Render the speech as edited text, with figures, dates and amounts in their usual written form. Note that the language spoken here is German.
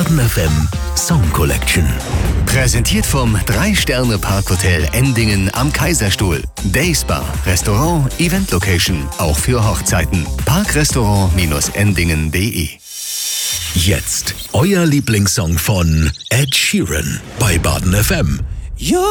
Baden FM Song Collection. Präsentiert vom 3-Sterne-Parkhotel Endingen am Kaiserstuhl. Dayspa, Restaurant, Event Location, auch für Hochzeiten. Parkrestaurant-endingen.de. Jetzt euer Lieblingssong von Ed Sheeran bei Baden FM.